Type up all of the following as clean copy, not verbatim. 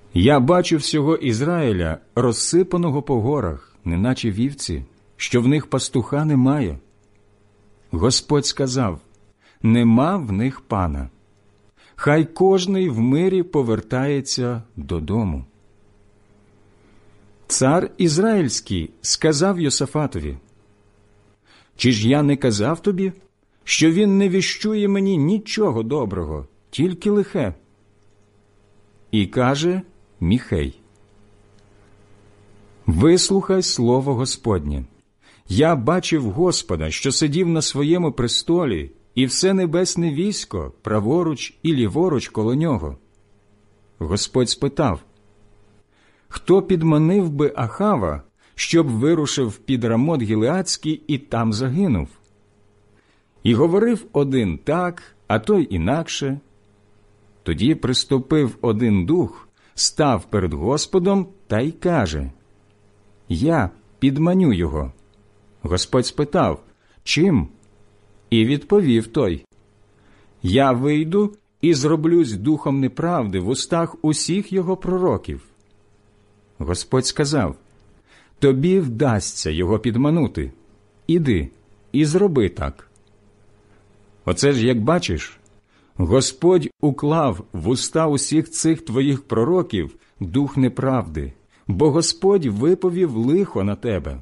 Я бачу всього Ізраїля, розсипаного по горах, неначе вівці, що в них пастуха немає. Господь сказав, нема в них пана. Хай кожний в мирі повертається додому. Цар Ізраїльський сказав Йосафатові, чи ж я не казав тобі, що він не віщує мені нічого доброго, тільки лихе? І каже Міхей, вислухай слово Господнє. Я бачив Господа, що сидів на своєму престолі, і все небесне військо праворуч і ліворуч коло нього. Господь спитав, хто підманив би Ахава, щоб вирушив під Рамот Гілеадський і там загинув? І говорив один так, а той інакше. Тоді приступив один дух, став перед Господом та й каже, я підманю його. Господь спитав, чим? І відповів той, я вийду і зроблюсь духом неправди в устах усіх його пророків. Господь сказав, тобі вдасться його підманути. Іди і зроби так. Оце ж, як бачиш, Господь уклав в уста усіх цих твоїх пророків дух неправди, бо Господь виповів лихо на тебе.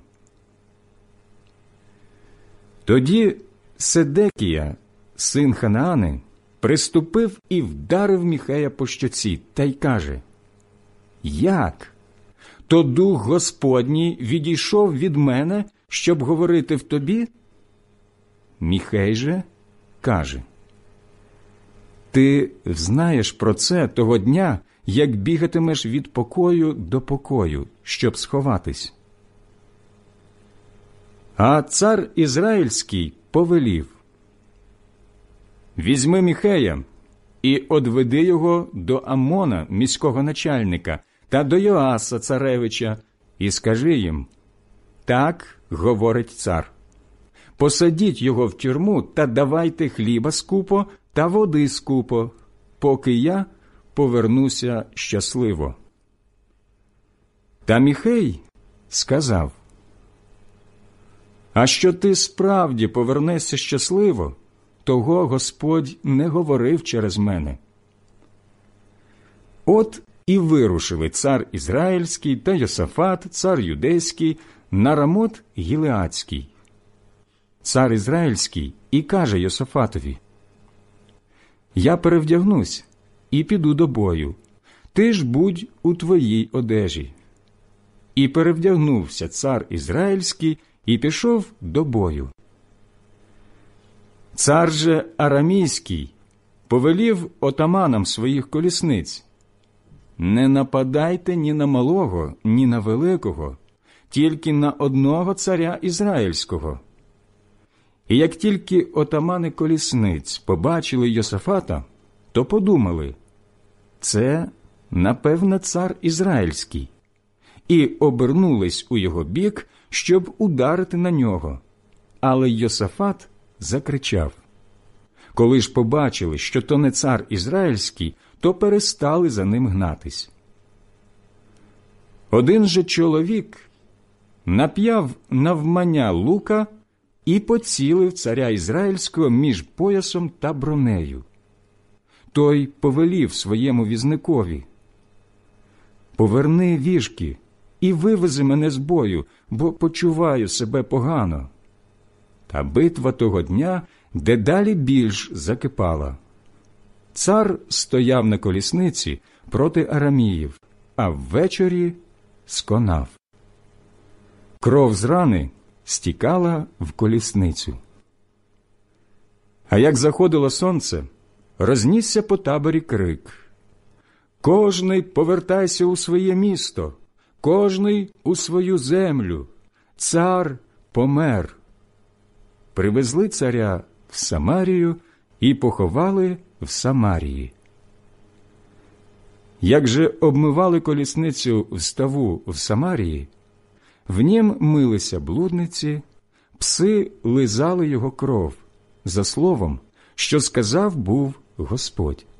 Тоді Седекія, син Ханаани, приступив і вдарив Міхея по щоці та й каже, як? То дух Господній відійшов від мене, щоб говорити в тобі? Міхей же каже, ти знаєш про це того дня, як бігатимеш від покою до покою, щоб сховатись. А цар Ізраїльський повелів, візьми Міхея і одведи його до Амона, міського начальника, та до Йоаса, царевича, і скажи їм, так говорить цар, посадіть його в тюрму та давайте хліба скупо та води скупо, поки я повернуся щасливо. Та Міхей сказав, а що ти справді повернешся щасливо, того Господь не говорив через мене. От і вирушили цар Ізраїльський та Йосафат, цар Юдейський, на Рамот Гілеадський. Цар Ізраїльський і каже Йосафатові, я перевдягнусь і піду до бою, ти ж будь у твоїй одежі. І перевдягнувся цар Ізраїльський і пішов до бою. Цар же Арамійський повелів отаманам своїх колісниць, не нападайте ні на малого, ні на великого, тільки на одного царя Ізраїльського. І як тільки отамани колісниць побачили Йосафата, то подумали, це, напевне, цар Ізраїльський, і обернулись у його бік, щоб ударити на нього. Але Йосафат закричав. Коли ж побачили, що то не цар Ізраїльський, то перестали за ним гнатись. Один же чоловік нап'яв навмання лука і поцілив царя Ізраїльського між поясом та бронею. Той повелів своєму візникові, поверни віжки і вивези мене з бою, бо почуваю себе погано. Та битва того дня дедалі більш закипала. Цар стояв на колісниці проти араміїв, а ввечері сконав. Кров з рани стікала в колісницю. А як заходило сонце, рознісся по таборі крик: «Кожний повертайся у своє місто, кожний у свою землю, цар помер!» Привезли царя в Самарію і поховали в Самарії. Як же обмивали колісницю в ставу в Самарії, в нім милися блудниці, пси лизали його кров, за словом, що сказав був Господь.